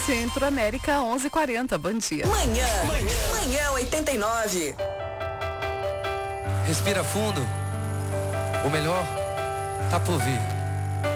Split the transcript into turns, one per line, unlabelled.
Centro América 11:40. Bom dia.
Manhã 89.
Respira fundo. O melhor tá por vir.